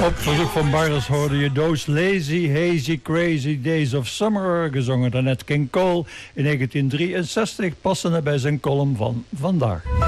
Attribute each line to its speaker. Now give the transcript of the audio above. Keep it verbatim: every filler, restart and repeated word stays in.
Speaker 1: Op verzoek van Bartels hoorde je Those Lazy, Hazy, Crazy Days of Summer, gezongen door Nat King Cole in negentien drieënzestig, passende bij zijn column van vandaag.